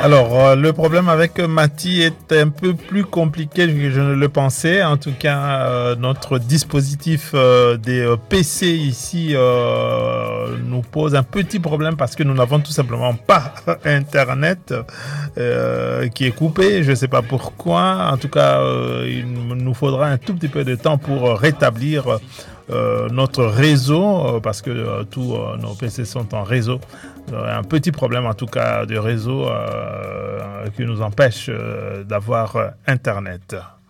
Alors, le problème avec Mati est un peu plus compliqué que je ne le pensais. En tout cas, notre dispositif des PC ici nous pose un petit problème parce que nous n'avons tout simplement pas Internet qui est coupé. Je ne sais pas pourquoi. En tout cas, il nous faudra un tout petit peu de temps pour rétablir notre réseau parce que tous nos PC sont en réseau. Un petit problème en tout cas de réseau qui nous empêche d'avoir Internet.